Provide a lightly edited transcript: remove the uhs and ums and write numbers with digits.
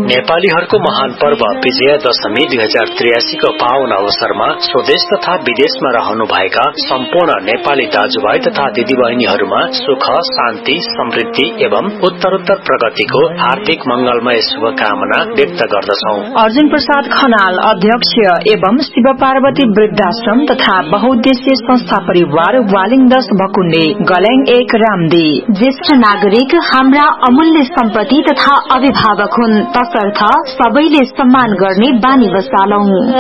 नेपालीहरूको महान पर्व विजयादशमी 2083 को पावन अवसरमा स्वदेश तथा विदेशमा रहनुभएका सम्पूर्ण नेपाली दाजुभाइ तथा दिदीबहिनीहरूमा सुख शान्ति समृद्धि एवं उत्तरोत्तर प्रगतिको हार्दिक मंगलमय शुभकामना व्यक्त गर्दछौ। अर्जुन प्रसाद खनाल अध्यक्ष एवं शिव पार्वती वृद्धाश्रम तथा बहुउद्देश्य संस्था परिवार वालिङ 10 भकुण्डे गल्याङ 1 रामदी। ज्येष्ठ नागरिक हाम्रा अमूल्य सम्पत्ति तथा अभिभावक हुन्, तसर्थ सबैले सम्मान गर्ने बानी बसालौं।